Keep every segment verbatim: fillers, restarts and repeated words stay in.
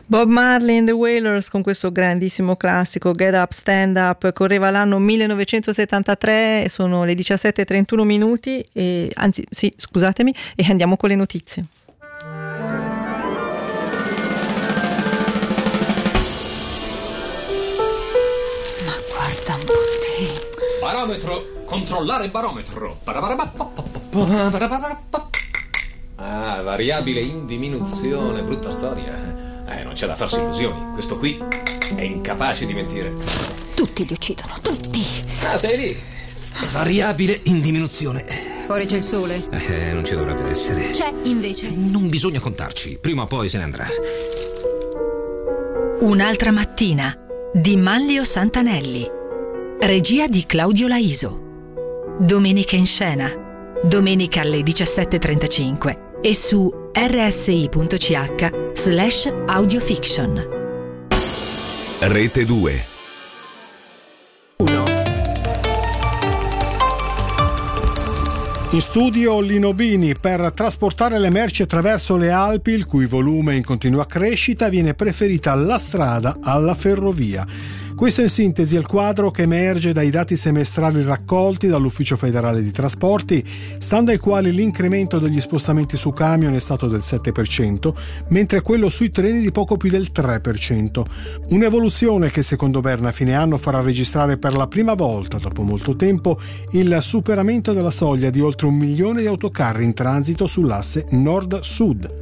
Bob Marley and the Wailers con questo grandissimo classico Get Up, Stand Up. Correva l'anno millenovecentosettantatré e sono le diciassette e trentuno minuti e, anzi sì scusatemi, e andiamo con le notizie. Ma guarda un po' te. Barometro, controllare barometro. Ah, variabile in diminuzione, brutta storia. Eh, non c'è da farsi illusioni. Questo qui è incapace di mentire. Tutti li uccidono, tutti. Ah, sei lì. Variabile in diminuzione. Fuori c'è il sole. Eh, non ci dovrebbe essere. C'è, invece. Non bisogna contarci. Prima o poi se ne andrà. Un'altra mattina di Manlio Santanelli. Regia di Claudio Laiso. Domenica in scena. Domenica alle diciassette e trentacinque. E su rsi.ch slash audiofiction. Rete due. In studio Lino Bini. Per trasportare le merci attraverso le Alpi, il cui volume è in continua crescita, viene preferita la strada alla ferrovia. Questo in sintesi è il quadro che emerge dai dati semestrali raccolti dall'Ufficio Federale di Trasporti, stando ai quali l'incremento degli spostamenti su camion è stato del sette per cento, mentre quello sui treni di poco più del tre per cento. Un'evoluzione che secondo Berna a fine anno farà registrare per la prima volta, dopo molto tempo, il superamento della soglia di oltre un milione di autocarri in transito sull'asse nord-sud.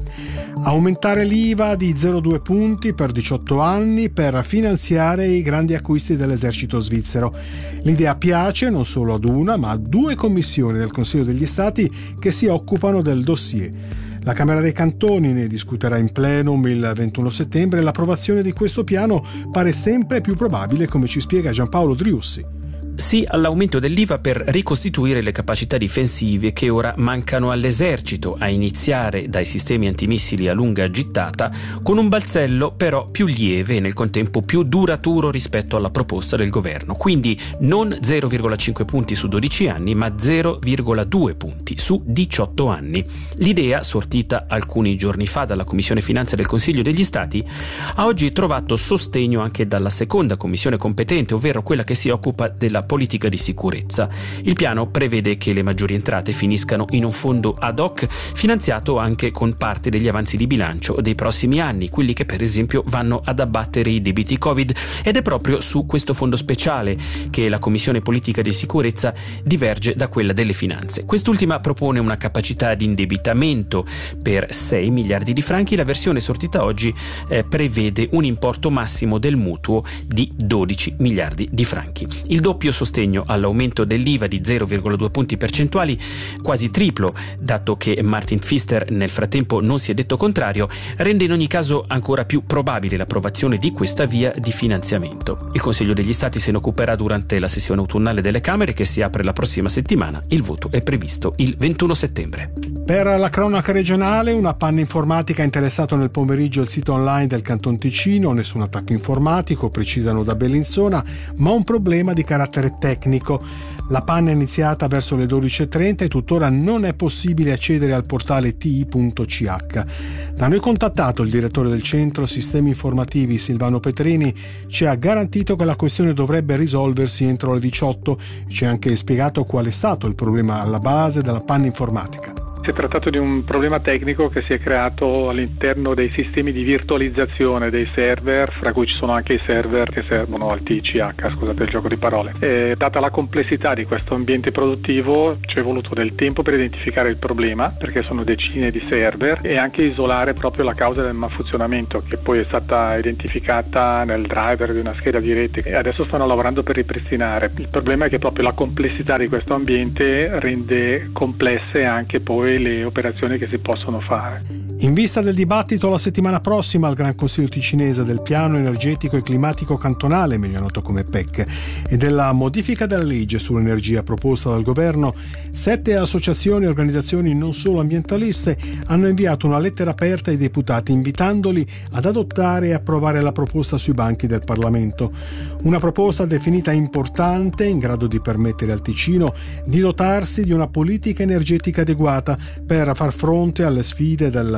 Aumentare l'I V A di zero virgola due punti per diciotto anni per finanziare i grandi acquisti dell'esercito svizzero. L'idea piace non solo ad una, ma a due commissioni del Consiglio degli Stati che si occupano del dossier. La Camera dei Cantoni ne discuterà in plenum il ventuno settembre e l'approvazione di questo piano pare sempre più probabile, come ci spiega Giampaolo Driussi. Sì all'aumento dell'I V A per ricostituire le capacità difensive che ora mancano all'esercito, a iniziare dai sistemi antimissili a lunga gittata, con un balzello però più lieve e nel contempo più duraturo rispetto alla proposta del governo. Quindi non zero virgola cinque punti su dodici anni, ma zero virgola due punti su diciotto anni. L'idea, sortita alcuni giorni fa dalla Commissione Finanze del Consiglio degli Stati, ha oggi trovato sostegno anche dalla seconda commissione competente, ovvero quella che si occupa della politica di sicurezza. Il piano prevede che le maggiori entrate finiscano in un fondo ad hoc finanziato anche con parte degli avanzi di bilancio dei prossimi anni, quelli che per esempio vanno ad abbattere i debiti Covid, ed è proprio su questo fondo speciale che la Commissione Politica di Sicurezza diverge da quella delle finanze. Quest'ultima propone una capacità di indebitamento per sei miliardi di franchi. La versione sortita oggi eh, prevede un importo massimo del mutuo di dodici miliardi di franchi. Il doppio sostegno all'aumento dell'I V A di zero virgola due punti percentuali, quasi triplo, dato che Martin Pfister nel frattempo non si è detto contrario, rende in ogni caso ancora più probabile l'approvazione di questa via di finanziamento. Il Consiglio degli Stati se ne occuperà durante la sessione autunnale delle Camere, che si apre la prossima settimana. Il voto è previsto il ventuno settembre. Per la cronaca regionale, una panna informatica ha interessato nel pomeriggio il sito online del Canton Ticino. Nessun attacco informatico, precisano da Bellinzona, ma un problema di carattere tecnico. La panna è iniziata verso le dodici e trenta e tuttora non è possibile accedere al portale T I punto C H. Da noi contattato il direttore del centro sistemi informativi Silvano Petrini ci ha garantito che la questione dovrebbe risolversi entro le diciotto. Ci ha anche spiegato qual è stato il problema alla base della panna informatica. Si è trattato di un problema tecnico che si è creato all'interno dei sistemi di virtualizzazione dei server, fra cui ci sono anche i server che servono al T C H, scusate il gioco di parole. E, data la complessità di questo ambiente produttivo, ci è voluto del tempo per identificare il problema, perché sono decine di server, e anche isolare proprio la causa del malfunzionamento, che poi è stata identificata nel driver di una scheda di rete, e adesso stanno lavorando per ripristinare. Il problema è che proprio la complessità di questo ambiente rende complesse anche poi le operazioni che si possono fare. In vista del dibattito la settimana prossima al Gran Consiglio ticinese del Piano Energetico e Climatico Cantonale, meglio noto come P E C, e della modifica della legge sull'energia proposta dal governo, sette associazioni e organizzazioni non solo ambientaliste hanno inviato una lettera aperta ai deputati invitandoli ad adottare e approvare la proposta sui banchi del Parlamento. Una proposta definita importante, in grado di permettere al Ticino di dotarsi di una politica energetica adeguata per far fronte alle sfide del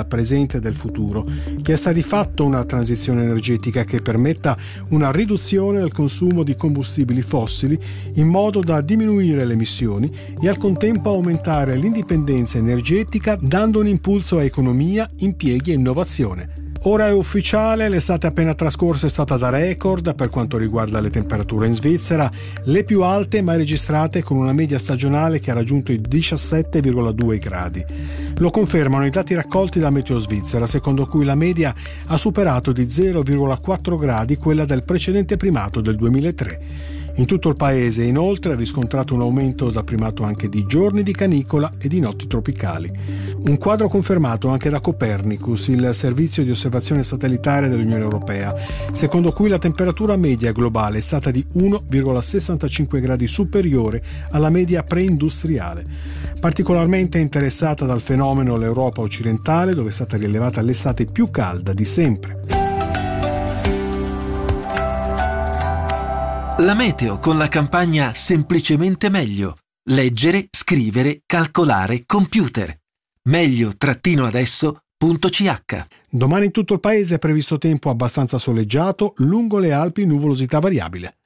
presente e del futuro, chiesta di fatto una transizione energetica che permetta una riduzione del consumo di combustibili fossili in modo da diminuire le emissioni e al contempo aumentare l'indipendenza energetica, dando un impulso a economia, impieghi e innovazione. Ora è ufficiale, l'estate appena trascorsa è stata da record per quanto riguarda le temperature in Svizzera, le più alte mai registrate, con una media stagionale che ha raggiunto i diciassette virgola due gradi. Lo confermano i dati raccolti da Meteo Svizzera, secondo cui la media ha superato di zero virgola quattro gradi quella del precedente primato del duemilatré. In tutto il paese, inoltre, ha riscontrato un aumento da primato anche di giorni di canicola e di notti tropicali. Un quadro confermato anche da Copernicus, il servizio di osservazione satellitare dell'Unione Europea, secondo cui la temperatura media globale è stata di uno virgola sessantacinque gradi superiore alla media preindustriale. Particolarmente interessata dal fenomeno l'Europa occidentale, dove è stata rilevata l'estate più calda di sempre. La meteo con la campagna Semplicemente Meglio. Leggere, scrivere, calcolare, computer. Meglio-adesso punto c h. Domani in tutto il paese è previsto tempo abbastanza soleggiato, lungo le Alpi nuvolosità variabile.